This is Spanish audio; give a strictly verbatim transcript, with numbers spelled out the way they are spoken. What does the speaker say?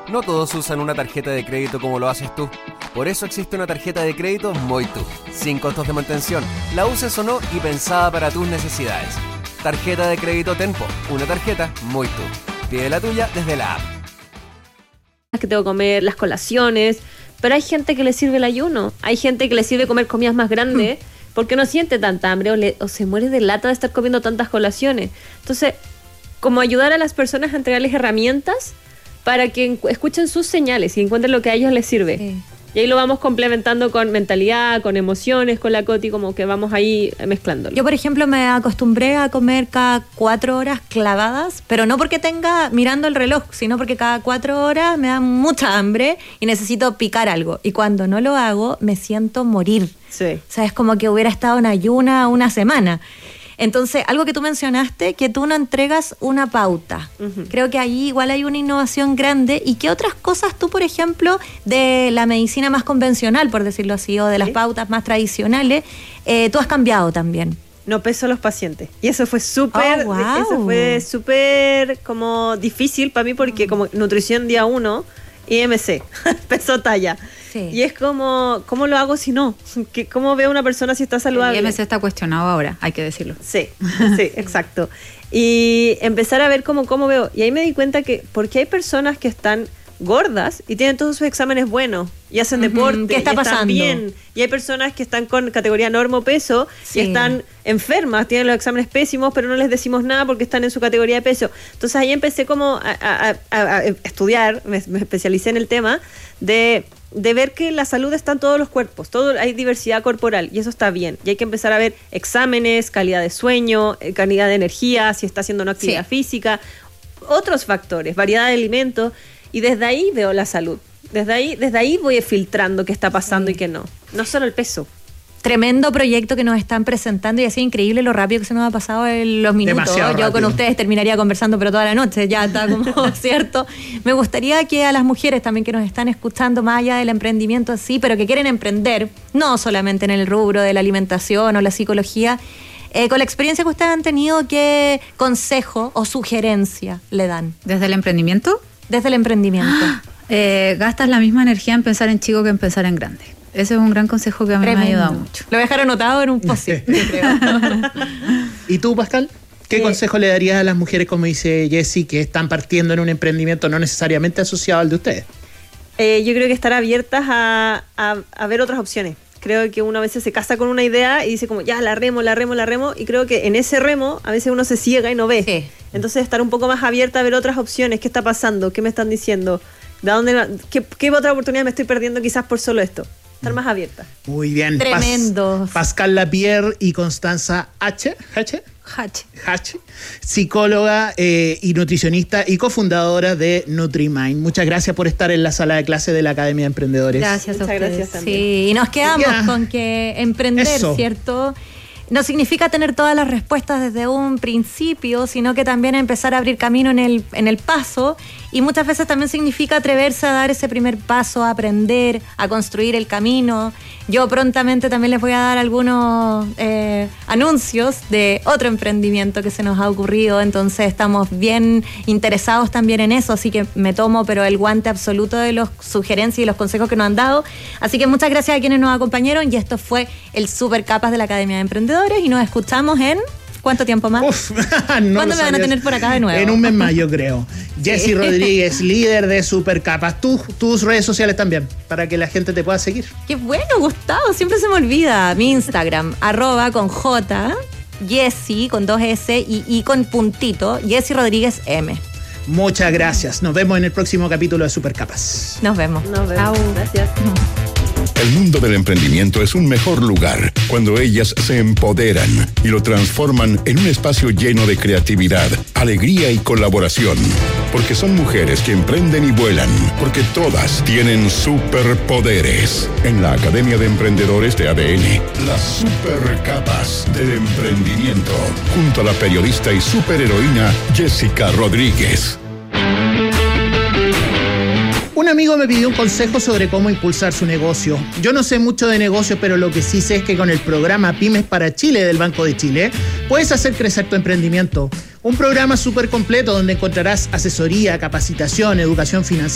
No todos usan una tarjeta de crédito como lo haces tú. Por eso existe una tarjeta de crédito Moitu, sin costos de mantención, la uses o no y pensada para tus necesidades. Tarjeta de crédito Tenpo, una tarjeta Moitu. Pide la tuya desde la app. Que tengo que comer, las colaciones, pero hay gente que le sirve el ayuno, hay gente que le sirve comer comidas más grandes porque no siente tanta hambre o, le, o se muere de lata de estar comiendo tantas colaciones. Entonces, como ayudar a las personas a entregarles herramientas para que escuchen sus señales y encuentren lo que a ellos les sirve. Sí. Y ahí lo vamos complementando con mentalidad, con emociones, con la Coti, como que vamos ahí mezclándolo. Yo, por ejemplo, me acostumbré a comer cada cuatro horas clavadas, pero no porque tenga mirando el reloj, sino porque cada cuatro horas me da mucha hambre y necesito picar algo. Y cuando no lo hago, me siento morir. Sí. O sea, es como que hubiera estado en ayuna una semana. Entonces, algo que tú mencionaste, que tú no entregas una pauta. Uh-huh. Creo que ahí igual hay una innovación grande. ¿Y qué otras cosas tú, por ejemplo, de la medicina más convencional, por decirlo así, o de ¿Sí? las pautas más tradicionales, eh, tú has cambiado también? No peso a los pacientes. Y eso fue súper, oh, wow. eso fue súper como difícil para mí porque como nutrición día uno, I M C, peso talla. Sí. Y es como, ¿cómo lo hago si no? ¿Cómo veo a una persona si está saludable? El I M C está cuestionado ahora, hay que decirlo. Sí, sí, exacto. Y empezar a ver cómo, cómo veo. Y ahí me di cuenta que, porque hay personas que están gordas y tienen todos sus exámenes buenos y hacen uh-huh. deporte, ¿qué está y pasando? Están bien. Y hay personas que están con categoría normo peso sí. y están enfermas, tienen los exámenes pésimos, pero no les decimos nada porque están en su categoría de peso. Entonces ahí empecé como a, a, a, a estudiar, me, me especialicé en el tema de, de ver que la salud está en todos los cuerpos, todo, hay diversidad corporal y eso está bien. Y hay que empezar a ver exámenes, calidad de sueño, calidad de energía, si está haciendo una actividad sí. física, otros factores, variedad de alimentos. Y desde ahí veo la salud. Desde ahí, desde ahí voy filtrando qué está pasando sí. y qué no. No solo el peso. Tremendo proyecto que nos están presentando y ha sido increíble lo rápido que se nos ha pasado en los minutos. Demasiado Yo rápido. Con ustedes terminaría conversando, pero toda la noche ya está como cierto. Me gustaría que a las mujeres también que nos están escuchando, más allá del emprendimiento sí, pero que quieren emprender, no solamente en el rubro de la alimentación o la psicología, eh, con la experiencia que ustedes han tenido, ¿qué consejo o sugerencia le dan? ¿Desde el emprendimiento? Desde el emprendimiento. Ah, eh, gastas la misma energía en pensar en chico que en pensar en grande. Ese es un gran consejo que a mí Tremendo. me ha ayudado mucho. Lo voy a dejar anotado en un post-it. ¿Y tú, Pascal? ¿Qué eh, consejo le darías a las mujeres, como dice Jessie, que están partiendo en un emprendimiento no necesariamente asociado al de ustedes? Eh, yo creo que estar abiertas a, a, a ver otras opciones. Creo que uno a veces se casa con una idea y dice como, ya, la remo, la remo, la remo. Y creo que en ese remo a veces uno se ciega y no ve. Sí. Entonces estar un poco más abierta a ver otras opciones. ¿Qué está pasando? ¿Qué me están diciendo? ¿De dónde, qué, qué otra oportunidad me estoy perdiendo quizás por solo esto? Estar más abierta. Muy bien. Tremendo. Pas, Pascal Lapierre y Constanza H. H. H. H. Psicóloga eh, y nutricionista y cofundadora de NutriMind. Muchas gracias por estar en la sala de clase de la Academia de Emprendedores. Gracias a ustedes. Muchas gracias también. Sí, y nos quedamos yeah. con que emprender, Eso. ¿cierto? No significa tener todas las respuestas desde un principio, sino que también empezar a abrir camino en el, en el paso. Y muchas veces también significa atreverse a dar ese primer paso, a aprender, a construir el camino. Yo prontamente también les voy a dar algunos eh, anuncios de otro emprendimiento que se nos ha ocurrido. Entonces estamos bien interesados también en eso. Así que me tomo pero el guante absoluto de las sugerencias y los consejos que nos han dado. Así que muchas gracias a quienes nos acompañaron. Y esto fue el Super Capas de la Academia de Emprendedores. Y nos escuchamos en... ¿Cuánto tiempo más? Uf, no ¿Cuándo me van a tener por acá de nuevo? En un mes más, yo creo. Jessie sí. Rodríguez, líder de Supercapas. Tú, tus redes sociales también, para que la gente te pueda seguir. Qué bueno, Gustavo. Siempre se me olvida. Mi Instagram, arroba con J, Jessie con dos S y, y con puntito, Jessie Rodríguez M. Muchas gracias. Nos vemos en el próximo capítulo de Supercapas. Nos vemos. Nos vemos. Au. Gracias. El mundo del emprendimiento es un mejor lugar cuando ellas se empoderan y lo transforman en un espacio lleno de creatividad, alegría y colaboración. Porque son mujeres que emprenden y vuelan, porque todas tienen superpoderes. En la Academia de Emprendedores de A D N, las Supercapas del emprendimiento, junto a la periodista y superheroína Jessica Rodríguez. Un amigo me pidió un consejo sobre cómo impulsar su negocio. Yo no sé mucho de negocios, pero lo que sí sé es que con el programa Pymes para Chile del Banco de Chile puedes hacer crecer tu emprendimiento. Un programa súper completo donde encontrarás asesoría, capacitación, educación financiera.